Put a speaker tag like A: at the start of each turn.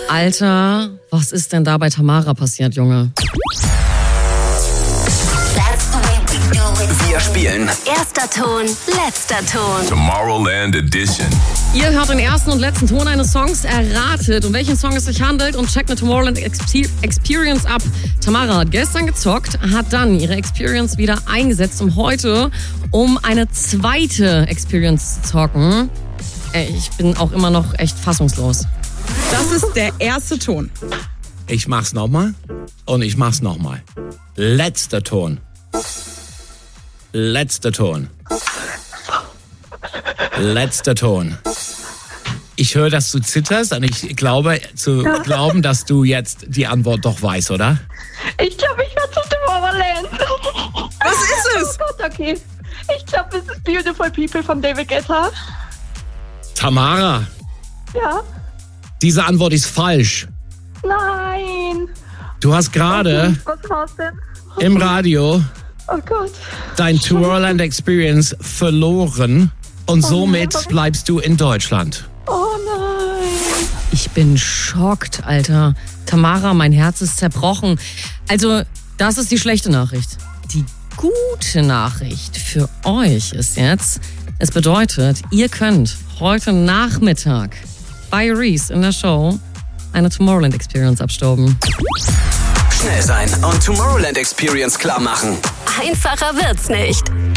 A: Alter, was ist denn da bei Tamara passiert, Junge?
B: Wir spielen
C: Erster Ton, letzter Ton.
D: Tomorrowland Edition.
A: Ihr hört den ersten und letzten Ton eines Songs, erratet, um welchen Song es sich handelt und checkt eine Tomorrowland Experience ab. Tamara hat gestern gezockt, hat dann ihre Experience wieder eingesetzt, um eine zweite Experience zu zocken. Ich bin auch immer noch echt fassungslos.
E: Das ist der erste Ton.
F: Ich mach's nochmal und ich mach's nochmal. Letzter Ton. Letzter Ton. Letzter Ton. Ich höre, dass du zitterst und ich glaube zu glauben, dass du jetzt die Antwort doch weißt, oder?
G: Ich glaube, ich war zu Tomorrowland.
E: Was ist es?
G: Oh Gott, okay. Ich glaube, es ist Beautiful People von David Guetta.
F: Tamara,
G: Ja.
F: diese Antwort ist falsch.
G: Nein.
F: Du hast gerade
G: Was war's denn?
F: im Radio
G: Oh Gott.
F: dein Tomorrowland Experience verloren und somit bleibst du in Deutschland.
G: Oh nein.
A: Ich bin schockt, Alter. Tamara, mein Herz ist zerbrochen. Also, das ist die schlechte Nachricht. Die gute Nachricht für euch ist jetzt, es bedeutet, ihr könnt heute Nachmittag bei Reese in der Show eine Tomorrowland Experience abstauben.
B: schnell sein und Tomorrowland Experience klar machen.
C: Einfacher wird's nicht.